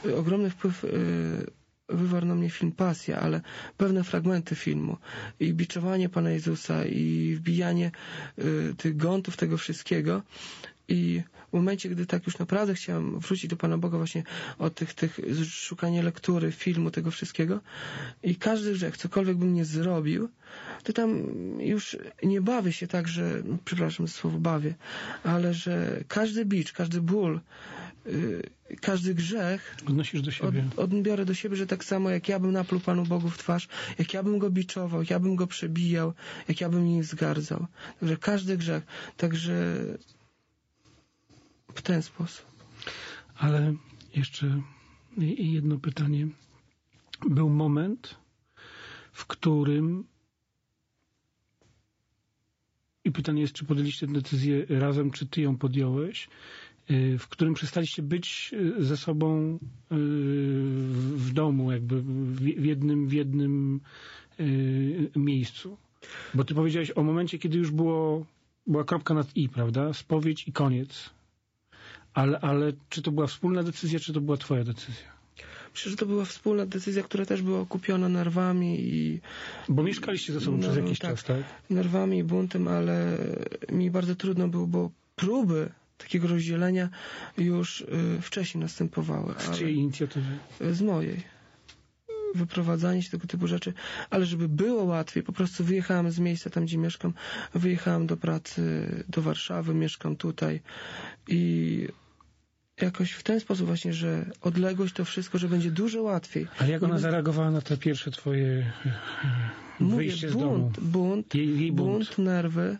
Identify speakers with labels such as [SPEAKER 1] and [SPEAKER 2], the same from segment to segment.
[SPEAKER 1] ogromny wpływ wywarł na mnie film Pasja, ale pewne fragmenty filmu i biczowanie Pana Jezusa i wbijanie tych gątów tego wszystkiego. I w momencie, gdy tak już naprawdę chciałem wrócić do Pana Boga właśnie od tych szukania lektury, filmu, tego wszystkiego i każdy grzech, cokolwiek bym nie zrobił, to tam już nie bawię się tak, że, no, przepraszam za słowo bawię, ale że każdy bicz, każdy ból, każdy grzech
[SPEAKER 2] odnosisz do siebie.
[SPEAKER 1] Odbiorę do siebie, że tak samo jak ja bym napluł Panu Bogu w twarz, jak ja bym go biczował, jak ja bym go przebijał, jak ja bym nim zgardzał. Także każdy grzech. Także w ten sposób.
[SPEAKER 2] Ale jeszcze jedno pytanie. Był moment, w którym i pytanie jest, czy podjęliście tę decyzję razem, czy ty ją podjąłeś, w którym przestaliście być ze sobą w domu, jakby w jednym miejscu. Bo ty powiedziałeś o momencie, kiedy już była kropka nad i, prawda? Spowiedź i koniec. Ale czy to była wspólna decyzja, czy to była twoja decyzja?
[SPEAKER 1] Myślę, że to była wspólna decyzja, która też była okupiona nerwami i...
[SPEAKER 2] Bo mieszkaliście ze sobą przez jakiś czas, tak?
[SPEAKER 1] Nerwami i buntem, ale mi bardzo trudno było, bo próby takiego rozdzielenia już wcześniej następowały.
[SPEAKER 2] Z czyjej inicjatywy?
[SPEAKER 1] Z mojej. Wyprowadzanie się, tego typu rzeczy. Ale żeby było łatwiej, po prostu wyjechałem z miejsca tam, gdzie mieszkam. Wyjechałem do pracy do Warszawy, mieszkam tutaj i jakoś w ten sposób właśnie, że odległość to wszystko, że będzie dużo łatwiej.
[SPEAKER 2] Ale jak ona zareagowała na te pierwsze twoje wyjście z domu?
[SPEAKER 1] Bunt, nerwy.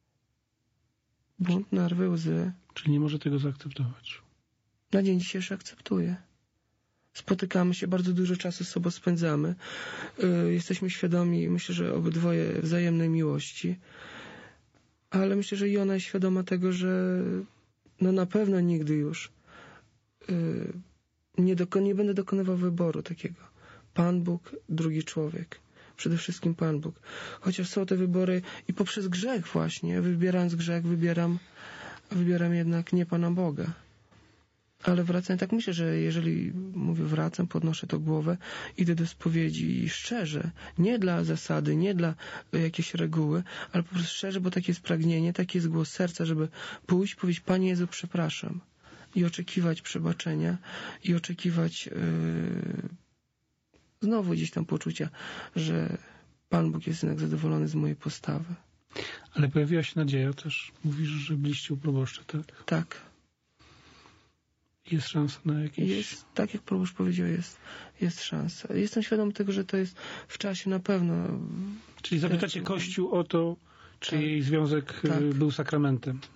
[SPEAKER 1] Bunt, nerwy, łzy.
[SPEAKER 2] Czyli nie może tego zaakceptować.
[SPEAKER 1] Na dzień dzisiejszy akceptuję. Spotykamy się, bardzo dużo czasu z sobą spędzamy. Jesteśmy świadomi, myślę, że obydwoje wzajemnej miłości. Ale myślę, że i ona jest świadoma tego, że no na pewno nigdy już nie będę dokonywał wyboru takiego. Pan Bóg, drugi człowiek. Przede wszystkim Pan Bóg. Chociaż są te wybory i poprzez grzech właśnie, wybierając grzech, wybieram jednak nie Pana Boga. Ale wracam, tak myślę, że jeżeli mówię wracam, podnoszę to głowę, idę do spowiedzi i szczerze, nie dla zasady, nie dla jakiejś reguły, ale po prostu szczerze, bo takie jest pragnienie, taki jest głos serca, żeby pójść, powiedzieć: Panie Jezu, przepraszam. I oczekiwać przebaczenia, i oczekiwać znowu gdzieś tam poczucia, że Pan Bóg jest jednak zadowolony z mojej postawy.
[SPEAKER 2] Ale pojawiła się nadzieja też. Mówisz, że byliście u proboszcza, tak?
[SPEAKER 1] Tak.
[SPEAKER 2] Jest szansa na jakieś...
[SPEAKER 1] Jest, tak jak proboszcz powiedział, jest szansa. Jestem świadom tego, że to jest w czasie na pewno...
[SPEAKER 2] Czyli zapytacie Kościół o to, czy jej związek był sakramentem.